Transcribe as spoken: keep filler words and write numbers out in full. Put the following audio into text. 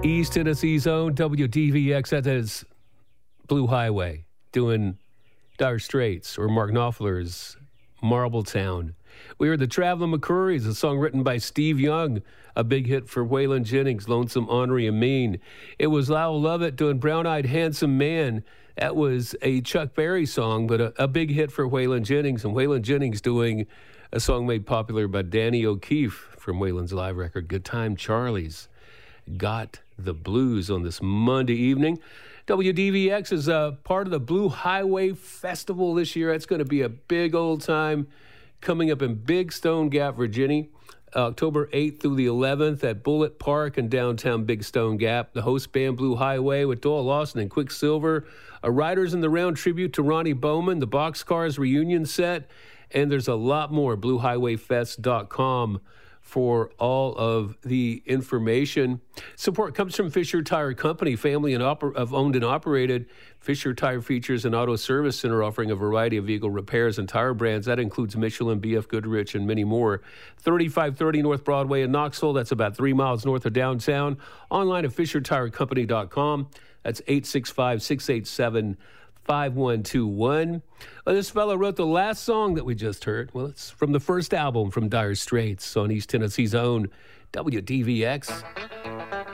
East Tennessee's own W D V X. That is Blue Highway doing Dire Straits, or Mark Knopfler's Marbletown. We heard the Traveling McCourys, a song written by Steve Young, a big hit for Waylon Jennings, Lonesome, Ornery, and Mean. It was Lowell Lovett doing Brown-Eyed Handsome Man. That was a Chuck Berry song, but a, a big hit for Waylon Jennings, and Waylon Jennings doing a song made popular by Danny O'Keefe from Waylon's live record, Good Time Charlie's Got the Blues, on this Monday evening. W D V X is a part of the Blue Highway Festival this year. It's going to be a big old time coming up in Big Stone Gap, Virginia, October eighth through the eleventh at Bullitt Park in downtown Big Stone Gap. The host band, Blue Highway, with Doyle Lawson and Quicksilver, a Riders in the Round tribute to Ronnie Bowman, the Boxcars reunion set, and there's a lot more. blue highway fest dot com for all of the information. Support comes from Fisher Tire Company, family and oper- of owned and operated. Fisher Tire features an auto service center offering a variety of vehicle repairs and tire brands. That includes Michelin, B F Goodrich, and many more. thirty-five thirty North Broadway in Knoxville. That's about three miles north of downtown. Online at fisher tire company dot com. That's eight six five, six eight seven, five one two one. Well, this fellow wrote the last song that we just heard. Well, it's from the first album from Dire Straits on East Tennessee's own W D V X.